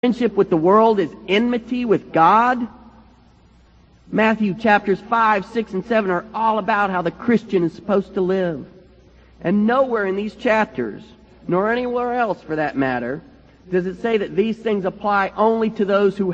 friendship with the world is enmity with God. Matthew chapters 5, 6, and 7 are all about how the Christian is supposed to live. And nowhere in these chapters, nor anywhere else for that matter, does it say that these things apply only to those who